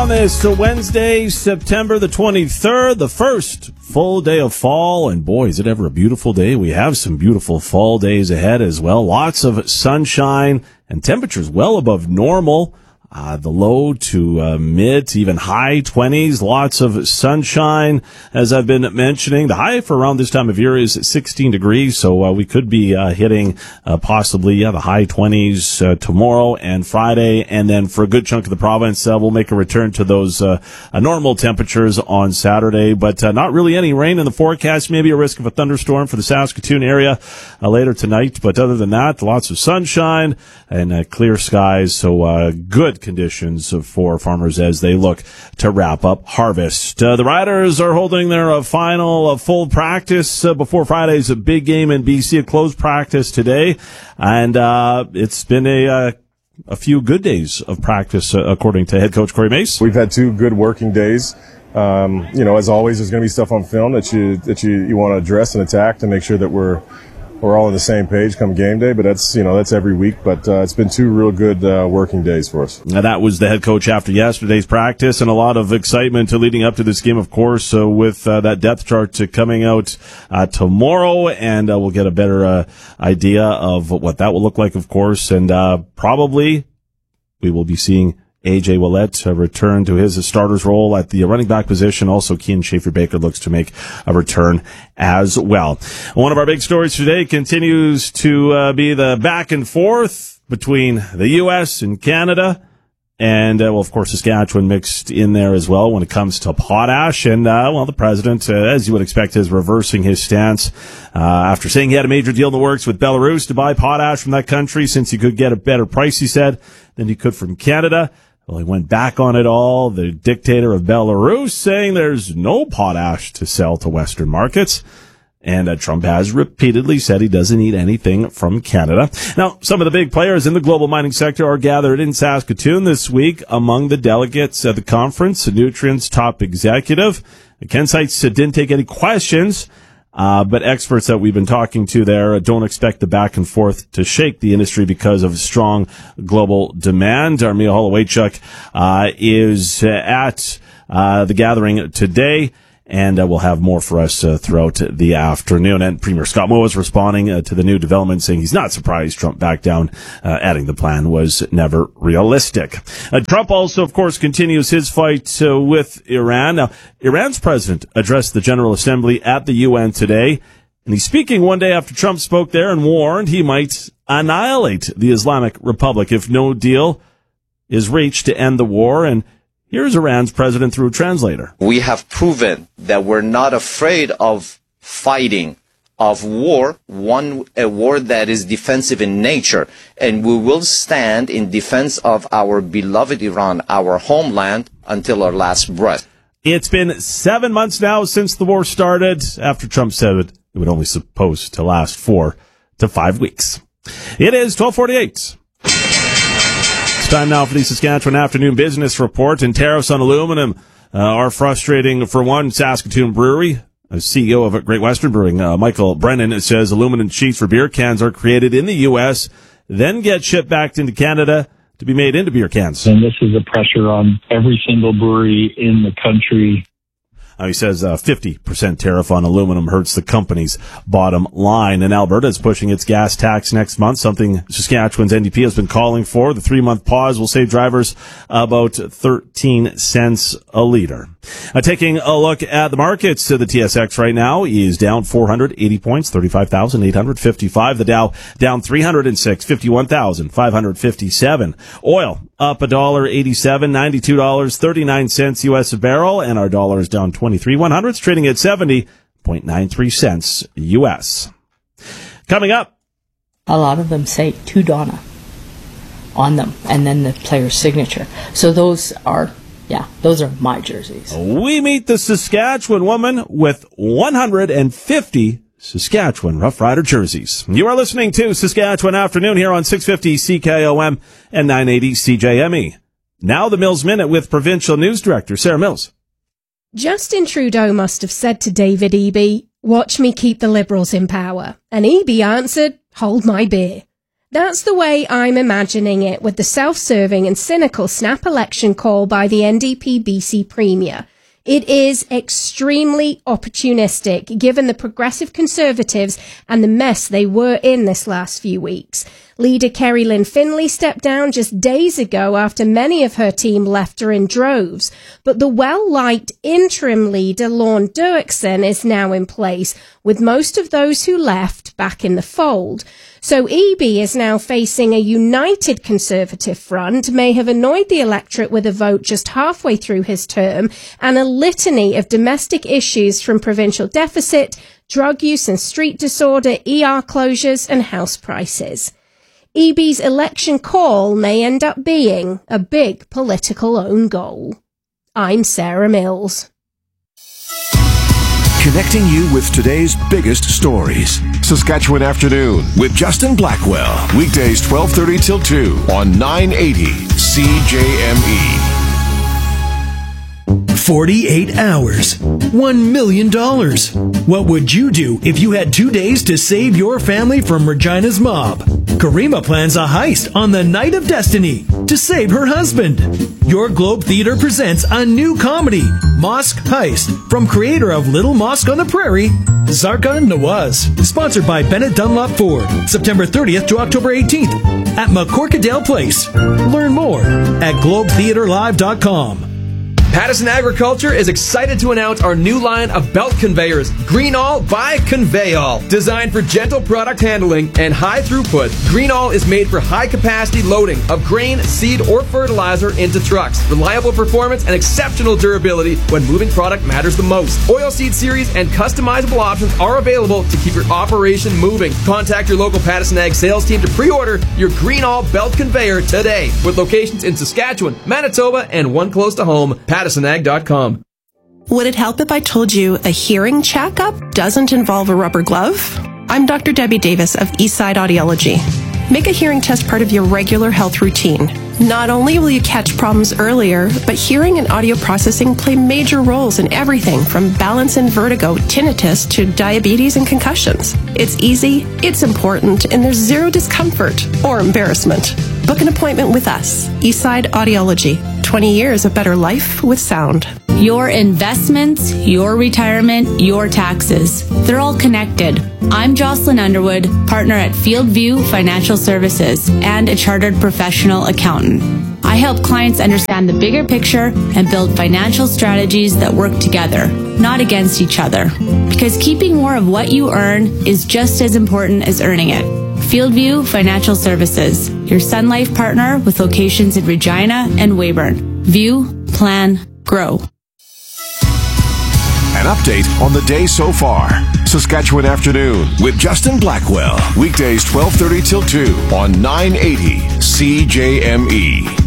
On this Wednesday, September the 23rd, the first full day of fall, and boy, is it ever a beautiful day. We have some beautiful fall days ahead as well. Lots of sunshine and temperatures well above normal. The low to mid to even high 20s, lots of sunshine, as I've been mentioning. The high for around this time of year is 16 degrees, so we could be hitting possibly the high 20s tomorrow and Friday, and then for a good chunk of the province, we'll make a return to those normal temperatures on Saturday, but not really any rain in the forecast, maybe a risk of a thunderstorm for the Saskatoon area later tonight, but other than that, lots of sunshine and clear skies, so good conditions for farmers as they look to wrap up harvest. The Riders are holding their final full practice before Friday's big game in BC, a closed practice today, and it's been a few good days of practice, according to head coach Corey Mace. We've had 2 good working days. As always, there's going to be stuff on film that you want to address and attack to make sure that we're all on the same page come game day, but that's every week. But it's been 2 real good working days for us. Now, that was the head coach after yesterday's practice, and a lot of excitement leading up to this game, of course, with that depth chart coming out tomorrow, and we'll get a better idea of what that will look like, of course, and probably we will be seeing A.J. Ouellette return to his starter's role at the running back position. Also, Kean Schaefer-Baker looks to make a return as well. One of our big stories today continues to be the back and forth between the U.S. and Canada. And, of course, Saskatchewan mixed in there as well when it comes to potash. And, the president, as you would expect, is reversing his stance after saying he had a major deal in the works with Belarus to buy potash from that country since he could get a better price, he said, than he could from Canada. Well, he went back on it all, the dictator of Belarus, saying there's no potash to sell to Western markets. And Trump has repeatedly said he doesn't need anything from Canada. Now, some of the big players in the global mining sector are gathered in Saskatoon this week. Among the delegates at the conference, Nutrien's top executive. Ken Seitz didn't take any questions, but experts that we've been talking to there don't expect the back and forth to shake the industry because of strong global demand. Armia Holowaychuk is at the gathering today, and we'll have more for us throughout the afternoon. And Premier Scott Moe is responding to the new development, saying he's not surprised Trump backed down, adding the plan was never realistic. Trump also, of course, continues his fight with Iran. Now, Iran's president addressed the General Assembly at the UN today, and he's speaking one day after Trump spoke there and warned he might annihilate the Islamic Republic if no deal is reached to end the war. And here's Iran's president through a translator. We have proven that we're not afraid of fighting, of war, a war that is defensive in nature, and we will stand in defense of our beloved Iran, our homeland, until our last breath. It's been 7 months now since the war started, after Trump said it would only supposed to last 4 to 5 weeks. It is 12:48. Time now for the Saskatchewan Afternoon Business Report. And tariffs on aluminum are frustrating for one Saskatoon brewery. The CEO of Great Western Brewing, Michael Brennan, says aluminum sheets for beer cans are created in the U.S., then get shipped back into Canada to be made into beer cans. And this is a pressure on every single brewery in the country. He says 50% tariff on aluminum hurts the company's bottom line. And Alberta is pushing its gas tax next month, something Saskatchewan's NDP has been calling for. The 3-month pause will save drivers about 13 cents a litre. Taking a look at the markets, the TSX right now is down 480 points, 35,855. The Dow down 306, 51,557. Oil up $1.87, $92.39 U.S. a barrel, and our dollar is down 23 100s, trading at 70.93 cents U.S. Coming up, a lot of them say to Donna on them, and then the player's signature. So those are my jerseys. We meet the Saskatchewan woman with 150 Saskatchewan Rough Rider jerseys. You are listening to Saskatchewan Afternoon here on 650 CKOM and 980 CJME. Now the Mills Minute with Provincial News Director Sarah Mills. Justin Trudeau must have said to David Eby, "Watch me keep the Liberals in power." And Eby answered, "Hold my beer." That's the way I'm imagining it with the self-serving and cynical snap election call by the NDP BC Premier. It is extremely opportunistic, given the Progressive Conservatives and the mess they were in this last few weeks. Leader Kerry Lynn Finlay stepped down just days ago after many of her team left her in droves. But the well-liked interim leader, Lorne Dirksen, is now in place, with most of those who left back in the fold. So Eby is now facing a united Conservative front, may have annoyed the electorate with a vote just halfway through his term, and a litany of domestic issues from provincial deficit, drug use and street disorder, ER closures and house prices. Eby's election call may end up being a big political own goal. I'm Sarah Mills. Connecting you with today's biggest stories. Saskatchewan Afternoon with Justin Blackwell. Weekdays 12:30 till 2 on 980 CJME. 48 hours. $1 million. What would you do if you had 2 days to save your family from Regina's mob? Karima plans a heist on the Night of Destiny to save her husband. Your Globe Theatre presents a new comedy, Mosque Heist, from creator of Little Mosque on the Prairie, Zarka Nawaz. Sponsored by Bennett Dunlop Ford, September 30th to October 18th at McCorkadale Place. Learn more at globetheaterlive.com. Pattison Agriculture is excited to announce our new line of belt conveyors, Greenall by Conveyall. Designed for gentle product handling and high throughput, Greenall is made for high capacity loading of grain, seed, or fertilizer into trucks. Reliable performance and exceptional durability when moving product matters the most. Oilseed series and customizable options are available to keep your operation moving. Contact your local Pattison Ag sales team to pre-order your Greenall belt conveyor today, with locations in Saskatchewan, Manitoba, and one close to home, PattисonAg.com. Would it help if I told you a hearing checkup doesn't involve a rubber glove? I'm Dr. Debbie Davis of Eastside Audiology. Make a hearing test part of your regular health routine. Not only will you catch problems earlier, but hearing and audio processing play major roles in everything from balance and vertigo, tinnitus, to diabetes and concussions. It's easy, it's important, and there's zero discomfort or embarrassment. Book an appointment with us, Eastside Audiology. 20 years of better life with sound. Your investments, your retirement, your taxes. They're all connected. I'm Jocelyn Underwood, partner at Fieldview Financial Services and a chartered professional accountant. I help clients understand the bigger picture and build financial strategies that work together, not against each other. Because keeping more of what you earn is just as important as earning it. Fieldview Financial Services, your Sun Life partner with locations in Regina and Weyburn. View, plan, grow. An update on the day so far. Saskatchewan Afternoon with Justin Blackwell. Weekdays 12:30 till 2 on 980 CJME.